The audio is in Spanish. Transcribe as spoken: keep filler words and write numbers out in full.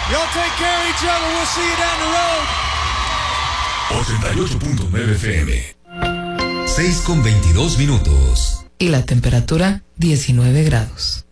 Y'all take care of each other. We'll see you down the road. ochenta y ocho punto nueve F M. seis con veintidós minutos. Y la temperatura diecinueve grados.